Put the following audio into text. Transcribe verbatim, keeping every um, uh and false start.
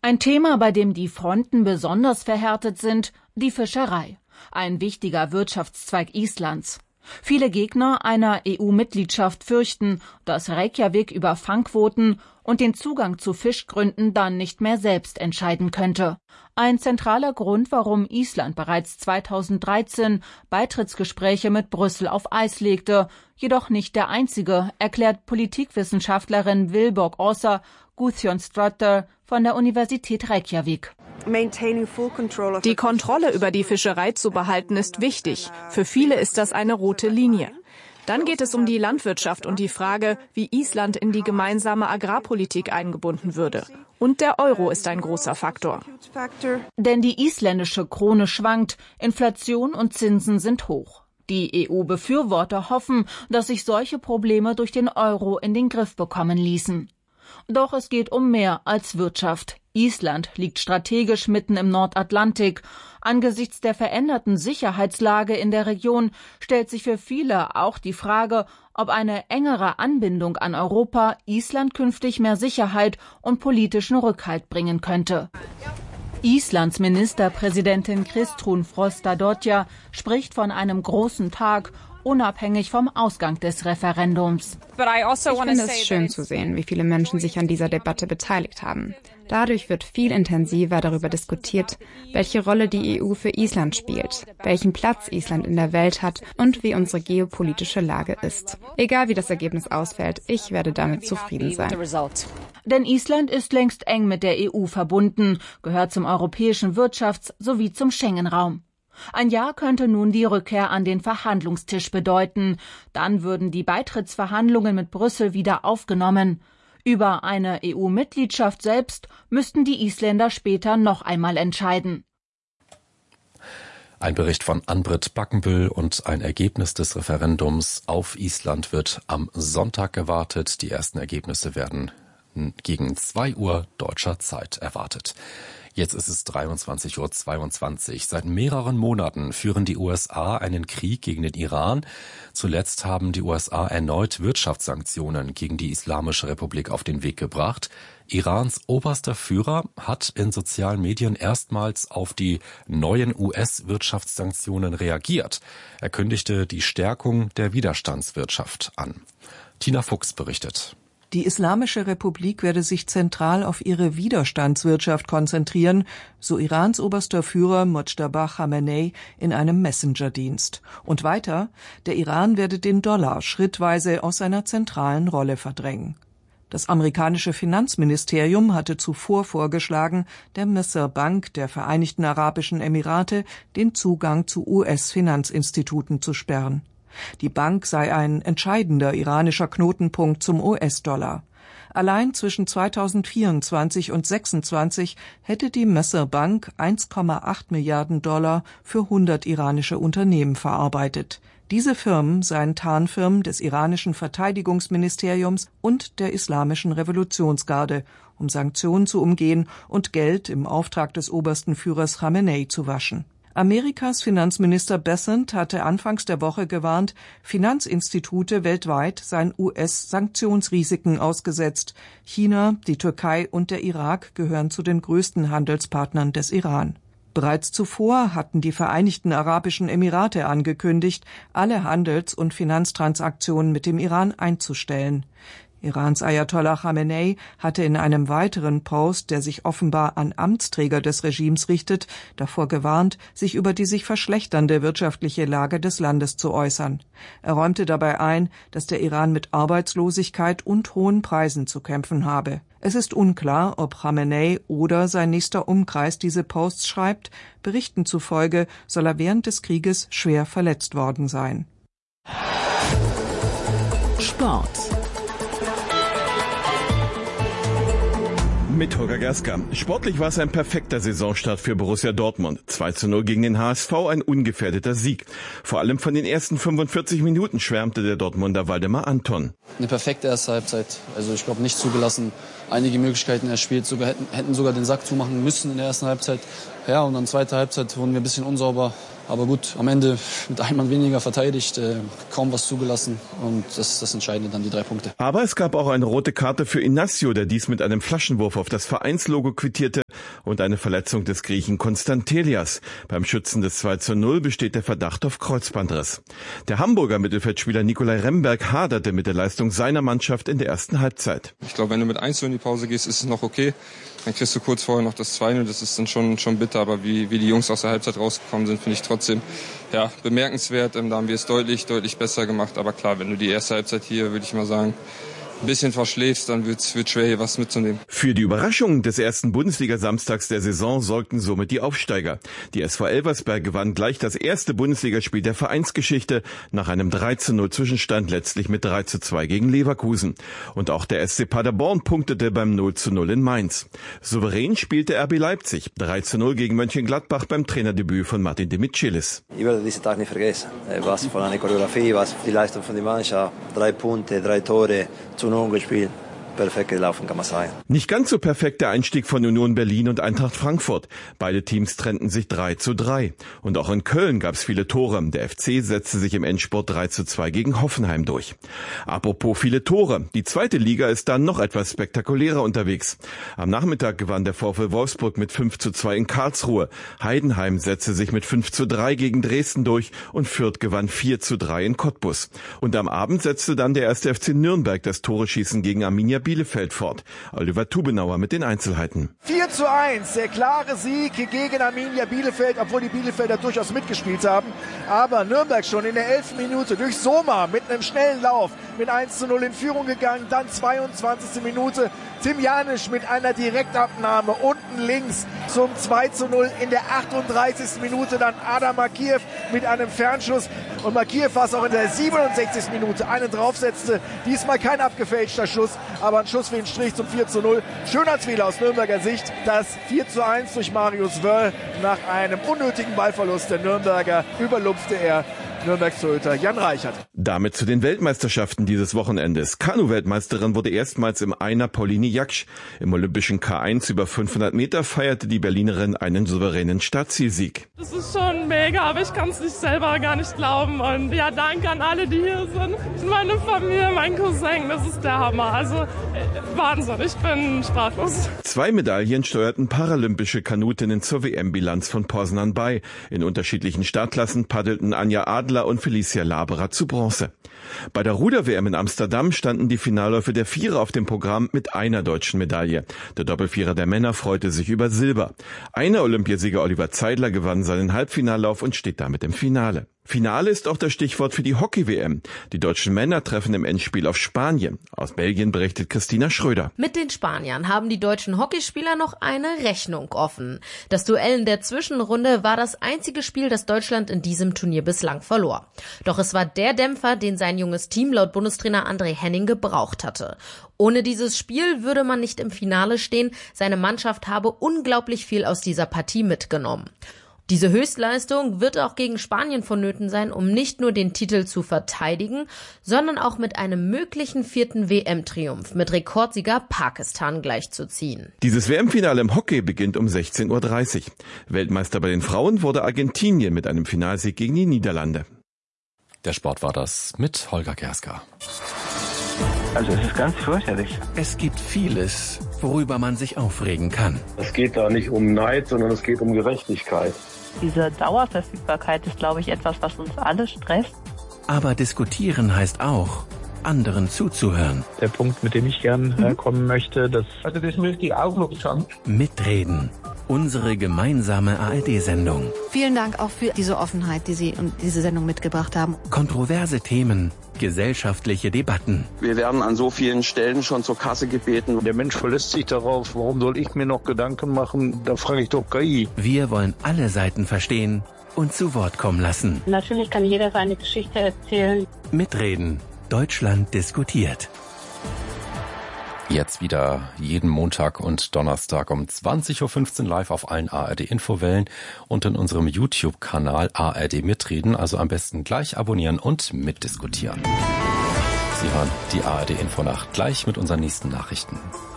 Ein Thema, bei dem die Fronten besonders verhärtet sind, die Fischerei, ein wichtiger Wirtschaftszweig Islands. Viele Gegner einer E U-Mitgliedschaft fürchten, dass Reykjavik über Fangquoten und den Zugang zu Fischgründen dann nicht mehr selbst entscheiden könnte. Ein zentraler Grund, warum Island bereits zweitausenddreizehn Beitrittsgespräche mit Brüssel auf Eis legte, jedoch nicht der einzige, erklärt Politikwissenschaftlerin Vilborg Åsa Guðjónsdóttir von der Universität Reykjavik. Die Kontrolle über die Fischerei zu behalten ist wichtig. Für viele ist das eine rote Linie. Dann geht es um die Landwirtschaft und die Frage, wie Island in die gemeinsame Agrarpolitik eingebunden würde. Und der Euro ist ein großer Faktor. Denn die isländische Krone schwankt, Inflation und Zinsen sind hoch. Die E U-Befürworter hoffen, dass sich solche Probleme durch den Euro in den Griff bekommen ließen. Doch es geht um mehr als Wirtschaft. Island liegt strategisch mitten im Nordatlantik. Angesichts der veränderten Sicherheitslage in der Region stellt sich für viele auch die Frage, ob eine engere Anbindung an Europa Island künftig mehr Sicherheit und politischen Rückhalt bringen könnte. Islands Ministerpräsidentin Kristrún Frostadóttir spricht von einem großen Tag, unabhängig vom Ausgang des Referendums. Ich finde es schön zu sehen, wie viele Menschen sich an dieser Debatte beteiligt haben. Dadurch wird viel intensiver darüber diskutiert, welche Rolle die E U für Island spielt, welchen Platz Island in der Welt hat und wie unsere geopolitische Lage ist. Egal wie das Ergebnis ausfällt, ich werde damit zufrieden sein. Denn Island ist längst eng mit der E U verbunden, gehört zum europäischen Wirtschafts- sowie zum Schengen-Raum. Ein Jahr könnte nun die Rückkehr an den Verhandlungstisch bedeuten. Dann würden die Beitrittsverhandlungen mit Brüssel wieder aufgenommen. Über eine E U-Mitgliedschaft selbst müssten die Isländer später noch einmal entscheiden. Ein Bericht von Ann-Britt Backenbüll und ein Ergebnis des Referendums auf Island wird am Sonntag erwartet. Die ersten Ergebnisse werden gegen zwei Uhr deutscher Zeit erwartet. Jetzt ist es dreiundzwanzig Uhr zweiundzwanzig. Seit mehreren Monaten führen die U S A einen Krieg gegen den Iran. Zuletzt haben die U S A erneut Wirtschaftssanktionen gegen die Islamische Republik auf den Weg gebracht. Irans oberster Führer hat in sozialen Medien erstmals auf die neuen U S-Wirtschaftssanktionen reagiert. Er kündigte die Stärkung der Widerstandswirtschaft an. Tina Fuchs berichtet. Die Islamische Republik werde sich zentral auf ihre Widerstandswirtschaft konzentrieren, so Irans oberster Führer Mojtaba Khamenei in einem Messenger-Dienst. Und weiter, der Iran werde den Dollar schrittweise aus seiner zentralen Rolle verdrängen. Das amerikanische Finanzministerium hatte zuvor vorgeschlagen, der Misr Bank der Vereinigten Arabischen Emirate den Zugang zu U S-Finanzinstituten zu sperren. Die Bank sei ein entscheidender iranischer Knotenpunkt zum U S-Dollar. Allein zwischen zweitausendvierundzwanzig und zweitausendsechsundzwanzig hätte die Misr Bank eins Komma acht Milliarden Dollar für hundert iranische Unternehmen verarbeitet. Diese Firmen seien Tarnfirmen des iranischen Verteidigungsministeriums und der Islamischen Revolutionsgarde, um Sanktionen zu umgehen und Geld im Auftrag des obersten Führers Khamenei zu waschen. Amerikas Finanzminister Bessent hatte anfangs der Woche gewarnt, Finanzinstitute weltweit seien U S-Sanktionsrisiken ausgesetzt. China, die Türkei und der Irak gehören zu den größten Handelspartnern des Iran. Bereits zuvor hatten die Vereinigten Arabischen Emirate angekündigt, alle Handels- und Finanztransaktionen mit dem Iran einzustellen. Irans Ayatollah Khamenei hatte in einem weiteren Post, der sich offenbar an Amtsträger des Regimes richtet, davor gewarnt, sich über die sich verschlechternde wirtschaftliche Lage des Landes zu äußern. Er räumte dabei ein, dass der Iran mit Arbeitslosigkeit und hohen Preisen zu kämpfen habe. Es ist unklar, ob Khamenei oder sein nächster Umkreis diese Posts schreibt. Berichten zufolge soll er während des Krieges schwer verletzt worden sein. Sport. Mit Holger Gerska. Sportlich war es ein perfekter Saisonstart für Borussia Dortmund. zwei zu null gegen den H S V, ein ungefährdeter Sieg. Vor allem von den ersten fünfundvierzig Minuten schwärmte der Dortmunder Waldemar Anton. Eine perfekte erste Halbzeit. Also ich glaube, nicht zugelassen. Einige Möglichkeiten erspielt, sogar hätten, hätten sogar den Sack zumachen müssen in der ersten Halbzeit. Ja, und dann zweite Halbzeit wurden wir ein bisschen unsauber. Aber gut, am Ende mit einem Mann weniger verteidigt, äh, kaum was zugelassen. Und das ist das Entscheidende, dann die drei Punkte. Aber es gab auch eine rote Karte für Inacio, der dies mit einem Flaschenwurf auf das Vereinslogo quittierte. und eine Verletzung des Griechen Konstantelias. Beim Schützen des zwei zu null besteht der Verdacht auf Kreuzbandriss. Der Hamburger Mittelfeldspieler Nikolai Remberg haderte mit der Leistung seiner Mannschaft in der ersten Halbzeit. Ich glaube, wenn du mit eins zu null in die Pause gehst, ist es noch okay. Dann kriegst du kurz vorher noch das zwei null, das ist dann schon, schon bitter. Aber wie, wie die Jungs aus der Halbzeit rausgekommen sind, finde ich trotzdem ja, bemerkenswert. Da haben wir es deutlich, deutlich besser gemacht. Aber klar, wenn du die erste Halbzeit hier, würde ich mal sagen, ein bisschen verschläfst, dann wird es schwer, hier was mitzunehmen. Für die Überraschung des ersten Bundesliga-Samstags der Saison sorgten somit die Aufsteiger. Die S V Elversberg gewann gleich das erste Bundesligaspiel der Vereinsgeschichte nach einem drei zu null Zwischenstand letztlich mit drei zu zwei gegen Leverkusen. Und auch der S C Paderborn punktete beim null zu null in Mainz. Souverän spielte R B Leipzig drei zu null gegen Mönchengladbach beim Trainerdebüt von Martin Demichelis. Ich werde diesen Tag nicht vergessen. Was von einer Choreografie, was die Leistung von der Mannschaft. Drei Punkte, drei Tore, zu Null gespielt. Perfekt gelaufen, kann man sagen. Nicht ganz so perfekt der Einstieg von Union Berlin und Eintracht Frankfurt. Beide Teams trennten sich drei zu drei. Und auch in Köln gab es viele Tore. Der F C setzte sich im Endspurt drei zu zwei gegen Hoffenheim durch. Apropos viele Tore. Die zweite Liga ist dann noch etwas spektakulärer unterwegs. Am Nachmittag gewann der VfL Wolfsburg mit fünf zu zwei in Karlsruhe. Heidenheim setzte sich mit fünf zu drei gegen Dresden durch und Fürth gewann vier zu drei in Cottbus. Und am Abend setzte dann der erste F C Nürnberg das Tore-Schießen gegen Arminia Bielefeld fort. Oliver Tubenauer mit den Einzelheiten. vier zu eins, der klare Sieg gegen Arminia Bielefeld, obwohl die Bielefelder durchaus mitgespielt haben. Aber Nürnberg schon in der elften Minute durch Soma mit einem schnellen Lauf mit eins zu null in Führung gegangen. Dann zweiundzwanzigste Minute Tim Janisch mit einer Direktabnahme unten links zum zwei zu null. In der achtunddreißigsten Minute dann Adam Makiev mit einem Fernschuss. Und Makiev war es auch in der siebenundsechzigsten Minute einen draufsetzte. Diesmal kein abgefälschter Schuss, aber ein Schuss für den Strich zum vier zu null. Schönheitsfehler aus Nürnberger Sicht. Das vier zu eins durch Marius Wörl. Nach einem unnötigen Ballverlust der Nürnberger überlupfte er Nürnbergs Torhüter Jan Reichert. Damit zu den Weltmeisterschaften dieses Wochenendes. Kanu-Weltmeisterin wurde erstmals im Einer Pauline Jaksch. Im olympischen K eins über fünfhundert Meter feierte die Berlinerin einen souveränen Startzielsieg. Das ist schon mega, aber ich kann es nicht selber gar nicht glauben. Und ja, danke an alle, die hier sind. Meine Familie, mein Cousin, das ist der Hammer. Also Wahnsinn, ich bin sprachlos. Zwei Medaillen steuerten paralympische Kanutinnen zur W M-Bilanz von Poznan bei. In unterschiedlichen Startklassen paddelten Anja Adler und Felicia Laberer zu Bronze. Bei der Ruder-W M in Amsterdam standen die Finalläufe der Vierer auf dem Programm mit einer deutschen Medaille. Der Doppelvierer der Männer freute sich über Silber. Einer Olympiasieger Oliver Zeidler gewann seinen Halbfinallauf und steht damit im Finale. Finale ist auch das Stichwort für die Hockey-W M. Die deutschen Männer treffen im Endspiel auf Spanien. Aus Belgien berichtet Christina Schröder. Mit den Spaniern haben die deutschen Hockeyspieler noch eine Rechnung offen. Das Duell in der Zwischenrunde war das einzige Spiel, das Deutschland in diesem Turnier bislang verlor. Doch es war der Dämpfer, den sein junges Team laut Bundestrainer André Henning gebraucht hatte. Ohne dieses Spiel würde man nicht im Finale stehen. Seine Mannschaft habe unglaublich viel aus dieser Partie mitgenommen. Diese Höchstleistung wird auch gegen Spanien vonnöten sein, um nicht nur den Titel zu verteidigen, sondern auch mit einem möglichen vierten W M-Triumph mit Rekordsieger Pakistan gleichzuziehen. Dieses W M-Finale im Hockey beginnt um sechzehn Uhr dreißig. Weltmeister bei den Frauen wurde Argentinien mit einem Finalsieg gegen die Niederlande. Der Sport war das mit Holger Gerska. Also es ist ganz fürchterlich. Es gibt vieles, worüber man sich aufregen kann. Es geht da nicht um Neid, sondern es geht um Gerechtigkeit. Diese Dauerverfügbarkeit ist, glaube ich, etwas, was uns alle stresst. Aber diskutieren heißt auch, anderen zuzuhören. Der Punkt, mit dem ich gern mhm. kommen möchte, das... Also das möchte ich auch noch sagen. Mitreden. Unsere gemeinsame A R D-Sendung. Vielen Dank auch für diese Offenheit, die Sie und diese Sendung mitgebracht haben. Kontroverse Themen, gesellschaftliche Debatten. Wir werden an so vielen Stellen schon zur Kasse gebeten. Der Mensch verlässt sich darauf, warum soll ich mir noch Gedanken machen? Da frage ich doch K I. Wir wollen alle Seiten verstehen und zu Wort kommen lassen. Natürlich kann jeder seine Geschichte erzählen. Mitreden. Deutschland diskutiert. Jetzt wieder jeden Montag und Donnerstag um zwanzig Uhr fünfzehn live auf allen A R D-Infowellen und in unserem YouTube-Kanal A R D Mitreden. Also am besten gleich abonnieren und mitdiskutieren. Sie hören die A R D-Infonacht gleich mit unseren nächsten Nachrichten.